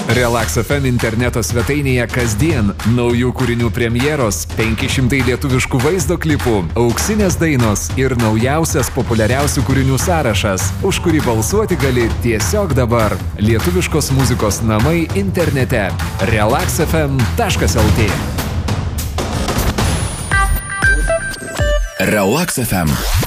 Relax FM interneto svetainėje kasdien naujų kūrinių premjeros, 500 lietuviškų vaizdo klipų, auksinės dainos ir naujausias populiariausių kūrinių sąrašas, už kurį balsuoti gali tiesiog dabar. Lietuviškos muzikos namai internete. relaxfm.lt. Relax FM.